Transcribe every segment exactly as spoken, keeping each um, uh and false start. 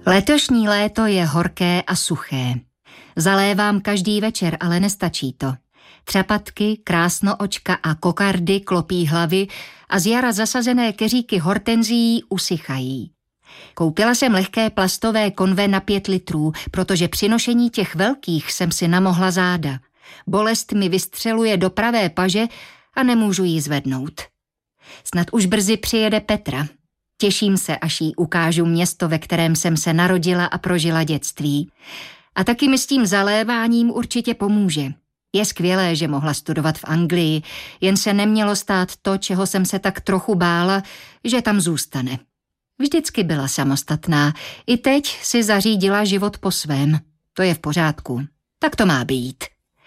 Letošní léto je horké a suché. Zalévám každý večer, ale nestačí to. Třapatky, krásnoočka a kokardy klopí hlavy a z jara zasazené keříky hortenzií usychají. Koupila jsem lehké plastové konve na pět litrů, protože při nošení těch velkých jsem si namohla záda. Bolest mi vystřeluje do pravé paže a nemůžu jí zvednout. Snad už brzy přijede Petra. Těším se, až jí ukážu město, ve kterém jsem se narodila a prožila dětství. A taky mi s tím zaléváním určitě pomůže. Je skvělé, že mohla studovat v Anglii, jen se nemělo stát to, čeho jsem se tak trochu bála, že tam zůstane. Vždycky byla samostatná, i teď si zařídila život po svém. To je v pořádku, tak to má být.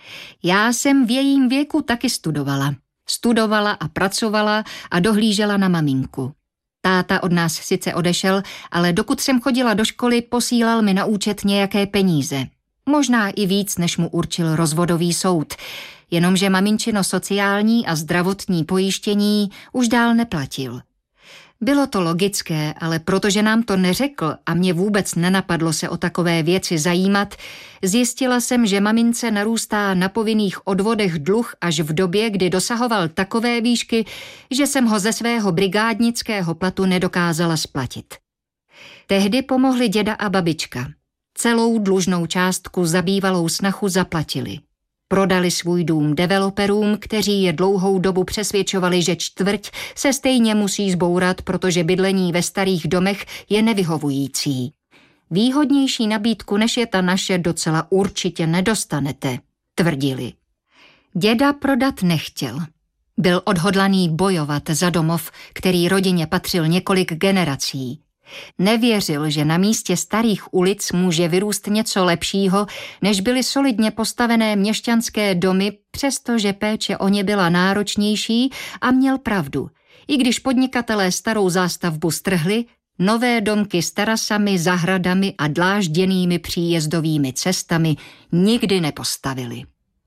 Já jsem v jejím věku taky studovala. Studovala a pracovala a dohlížela na maminku. Táta od nás sice odešel, ale dokud jsem chodila do školy, posílal mi na účet nějaké peníze. Možná i víc, než mu určil rozvodový soud, jenomže maminčino sociální a zdravotní pojištění už dál neplatil. Bylo to logické, ale protože nám to neřekl a mě vůbec nenapadlo se o takové věci zajímat, zjistila jsem, že mamince narůstá na povinných odvodech dluh až v době, kdy dosahoval takové výšky, že jsem ho ze svého brigádnického platu nedokázala splatit. Tehdy pomohli děda a babička. Celou dlužnou částku za bývalou snachu zaplatili. Prodali svůj dům developerům, kteří je dlouhou dobu přesvědčovali, že čtvrť se stejně musí zbourat, protože bydlení ve starých domech je nevyhovující. Výhodnější nabídku, než je ta naše, docela určitě nedostanete, tvrdili. Děda prodat nechtěl. Byl odhodlaný bojovat za domov, který rodině patřil několik generací. Nevěřil, že na místě starých ulic může vyrůst něco lepšího, než byly solidně postavené měšťanské domy, přestože péče o ně byla náročnější, a měl pravdu. I když podnikatelé starou zástavbu strhli, nové domky s terasami, zahradami a dlážděnými příjezdovými cestami nikdy nepostavili.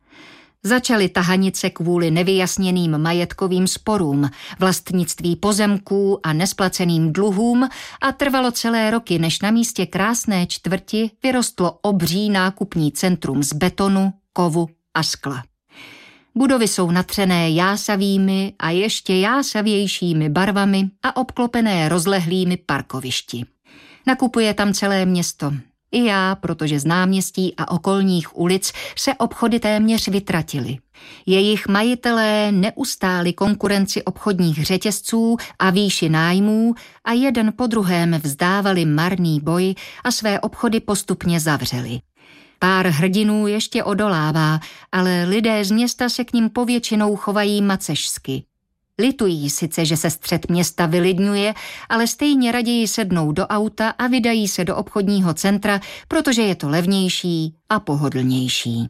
Začaly tahanice kvůli nevyjasněným majetkovým sporům, vlastnictví pozemků a nesplaceným dluhům a trvalo celé roky, než na místě krásné čtvrti vyrostlo obří nákupní centrum z betonu, kovu a skla. Budovy jsou natřené jásavými a ještě jásavějšími barvami a obklopené rozlehlými parkovišti. Nakupuje tam celé město. I já, protože z náměstí a okolních ulic se obchody téměř vytratily. Jejich majitelé neustáli konkurenci obchodních řetězců a výši nájmů a jeden po druhém vzdávali marný boj a své obchody postupně zavřeli. Pár hrdinů ještě odolává, ale lidé z města se k nim povětšinou chovají macešsky. Litují sice, že se střed města vylidňuje, ale stejně raději sednou do auta a vydají se do obchodního centra, protože je to levnější a pohodlnější.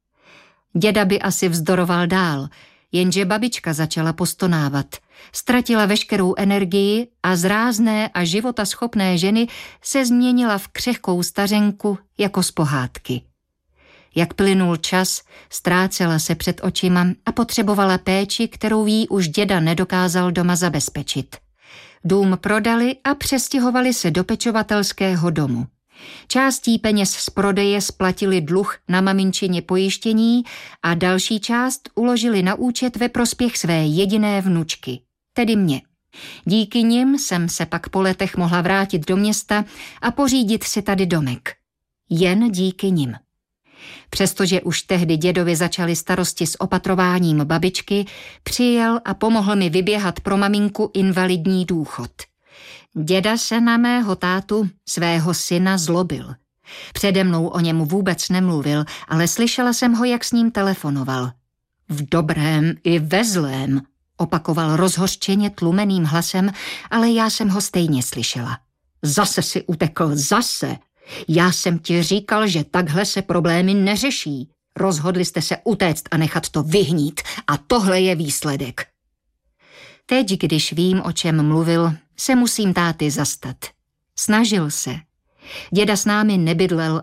Děda by asi vzdoroval dál, jenže babička začala postonávat. Ztratila veškerou energii a z rázné a životaschopné ženy se změnila v křehkou stařenku jako z pohádky. Jak plynul čas, ztrácela se před očima a potřebovala péči, kterou jí už děda nedokázal doma zabezpečit. Dům prodali a přestěhovali se do pečovatelského domu. Částí peněz z prodeje splatili dluh na maminčině pojištění a další část uložili na účet ve prospěch své jediné vnučky, tedy mě. Díky nim jsem se pak po letech mohla vrátit do města a pořídit si tady domek. Jen díky nim. Přestože už tehdy dědovi začaly starosti s opatrováním babičky, přijel a pomohl mi vyběhat pro maminku invalidní důchod. Děda se na mého tátu, svého syna, zlobil. Přede mnou o něm vůbec nemluvil, ale slyšela jsem ho, jak s ním telefonoval. V dobrém i ve zlém, opakoval rozhořčeně tlumeným hlasem, ale já jsem ho stejně slyšela. Zase si utekl, zase. Já jsem ti říkal, že takhle se problémy neřeší. Rozhodli jste se utéct a nechat to vyhnít a tohle je výsledek. Teď, když vím, o čem mluvil, se musím táty zastat. Snažil se. Děda s námi nebydlel